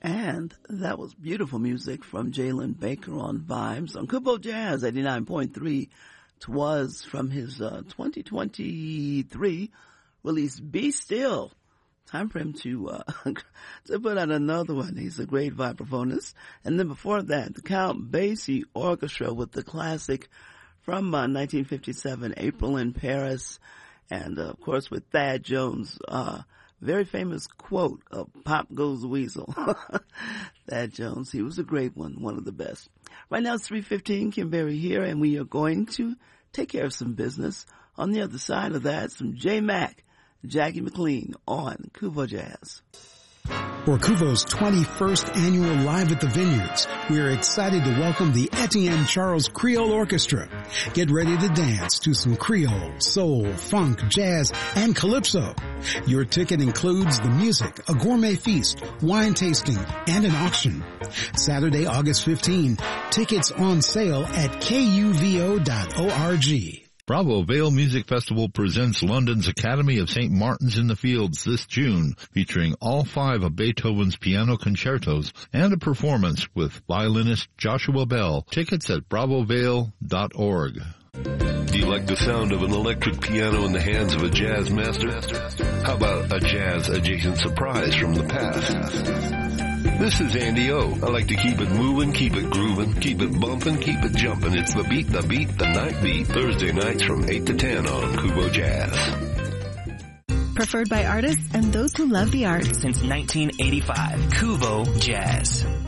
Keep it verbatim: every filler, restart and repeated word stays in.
And that was beautiful music from Jalen Baker on Vibes on Kubo Jazz eighty-nine point three. Twas from his uh, twenty twenty-three release, Be Still. Time for him to uh, to put out another one. He's a great vibraphonist. And then before that, the Count Basie Orchestra with the classic from uh, nineteen fifty-seven, April in Paris. And, uh, of course, with Thad Jones, uh, very famous quote of Pop Goes the Weasel. Thad Jones, he was a great one, one of the best. Right now it's three fifteen, Kim Berry here, and we are going to take care of some business. On the other side of that, some J Mac, Jackie McLean on Kuvo Jazz. For Kuvo's twenty-first annual Live at the Vineyards, we are excited to welcome the Etienne Charles Creole Orchestra. Get ready to dance to some Creole, soul, funk, jazz, and calypso. Your ticket includes the music, a gourmet feast, wine tasting, and an auction. Saturday, August fifteenth, tickets on sale at kuvo dot org. Bravo Vale Music Festival presents London's Academy of Saint Martin's in the Fields this June, featuring all five of Beethoven's piano concertos and a performance with violinist Joshua Bell. Tickets at bravo vale dot org. Do you like the sound of an electric piano in the hands of a jazz master? How about a jazz-adjacent surprise from the past? This is Andy O. I like to keep it moving, keep it grooving, keep it bumping, keep it jumping. It's the beat, the beat, the night beat. Thursday nights from eight to ten on Kubo Jazz. Preferred by artists and those who love the arts. Since nineteen eighty-five, Kuvo Jazz.